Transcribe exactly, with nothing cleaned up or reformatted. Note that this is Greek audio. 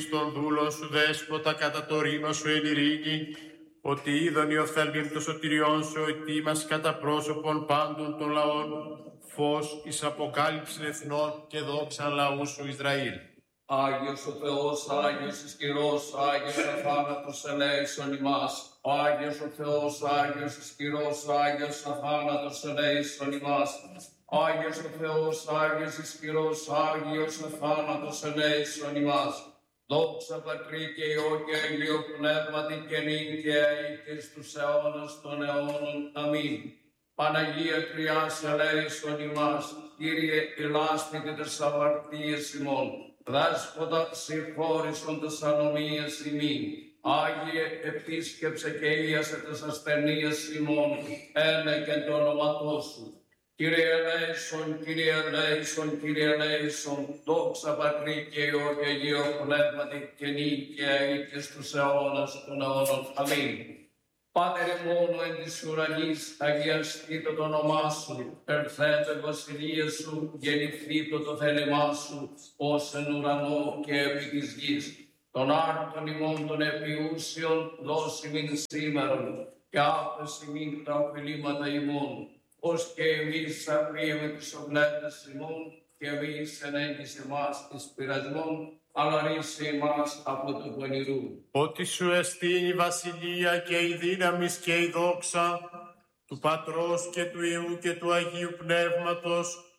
στον δούλον σου δέσποτα κατά το ρήμα σου εν ειρήνη, ότι είδον η οφθαλμήν το σωτηριών σου, ότι μας κατά πρόσωπον πάντων των λαών, φως εις αποκάλυψην εθνών και δόξαν λαού σου Ισραήλ. Άγιος ο Θεός, Άγιος ισχυρός, Άγιος αθάνατος ελέησον ημάς. Άγιος ο Θεός, Άγιος ισχυρός, Άγιος αθάνατος ελέησον ημάς. Άγιος ο Θεός, Άγιος ισχυρός, Άγιος αθάνατος ελέησον ημάς. Δόξα Πατρί και Υιό και Αγίο Πνεύματι και νυν και αεί και στους αιώνας των αιώνων. Αμήν. Παναγία Τριάς ελέησον ημάς. Κύριε ηλάσπητε τες αμαρτίες ημών. Δέσποτα συγχώρησον τες ανομίες ημίν. Άγιε επίσκεψε και ίασε τες ασθενείες ημών. Ένε και το όνοματό σου. Κύριε ελέησον, Κύριε ελέησον, Κύριε ελέησον, δόξα Πατρί και Υιό και Αγίο Πνεύματι και νυν και αεί και στους αιώνας των αιώνων. Αμήν. Πάτερ ημών εν της ουρανής, αγιαστήτω το όνομά σου, ερθέτω η βασιλεία σου, γεννηθήτω το θέλημά σου, ως εν ουρανό και επί της γης. Τον άρτον ημών των επιούσιων δώσει μην σήμερον, και άφεση μην τα οφειλήματα ημών, ως και εμείς αφρίουμε τους οβλέτες ημών, και εμείς ενέγγισε εμάς εις πειρασμών, αλλά ρίσε εμάς από το πονηρού. Ότι σου εστίν η βασιλεία και η δύναμις και η δόξα του Πατρός και του Υιού και του Αγίου Πνεύματος,